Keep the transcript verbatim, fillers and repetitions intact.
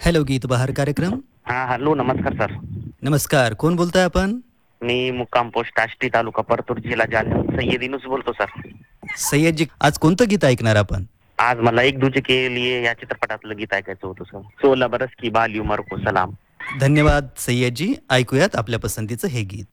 Hello गीत बहार कार्यक्रम. हा हॅलो नमस्कार सर. नमस्कार, कोण बोलताय आपण? मी मुक्काम पोस्ट आष्टी तालुका परतूर जिल्हा जालना सय्यद इनूस बोलतो सर. सय्यदजी, आज कोणतं गीत ऐकणार आपण? आज मला एक दूजे के लिए या चित्रपटातलं गीत ऐकायचं होतं सर. सोलह बरस की बाली उमर को सलाम. धन्यवाद सय्यदजी, ऐकूयात आपल्या पसंतीचं हे गीत.